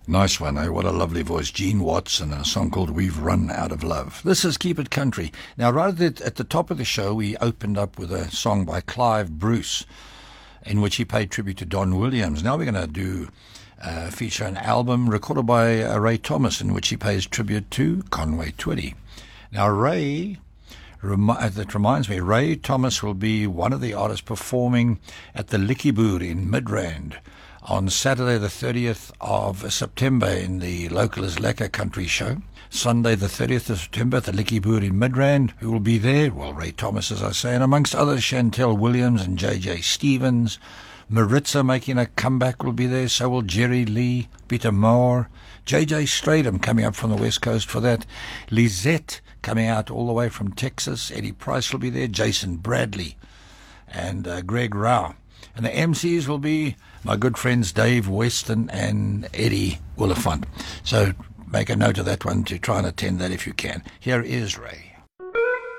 Nice one, eh? What a lovely voice. Gene Watson, a song called We've Run Out of Love. This is Keep It Country. Now, right at the top of the show, we opened up with a song by Clive Bruce, in which he paid tribute to Don Williams. Now we're going to feature an album recorded by Ray Thomas, in which he pays tribute to Conway Twitty. Now, that reminds me, Ray Thomas will be one of the artists performing at the Lickiebuur in Midrand on Saturday the 30th of September in the Local is Lekker Country Show. Sunday the 30th of September at the Lickiebuur in Midrand. Who will be there? Well, Ray Thomas, as I say, and amongst others, Chantel Williams and J.J. Stevens. Maritza making a comeback will be there. So will Jerry Lee, Peter Moore, J.J. Stradham coming up from the West Coast for that. Lisette coming out all the way from Texas. Eddie Price will be there. Jason Bradley and Greg Rao. And the MCs will be my good friends Dave Weston and Eddie Willifant. So make a note of that one to try and attend that if you can. Here is Ray.